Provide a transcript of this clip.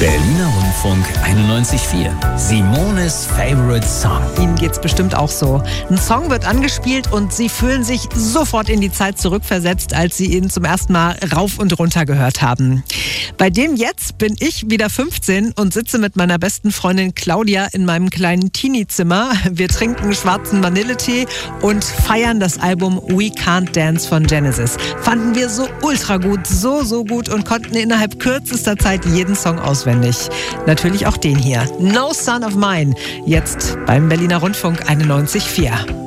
Berliner Rundfunk 91.4. Simones Favorite Song. Ihnen geht's bestimmt auch so. Ein Song wird angespielt und Sie fühlen sich sofort in die Zeit zurückversetzt, als Sie ihn zum ersten Mal rauf und runter gehört haben. Bei dem jetzt bin ich wieder 15 und sitze mit meiner besten Freundin Claudia in meinem kleinen Teenie-Zimmer. Wir trinken schwarzen Vanilletee und feiern das Album We Can't Dance von Genesis. Fanden wir so ultra gut, so gut und konnten innerhalb kürzester Zeit jeden Song auswendig. Natürlich auch den hier. No Son of Mine. Jetzt beim Berliner Rundfunk 91.4.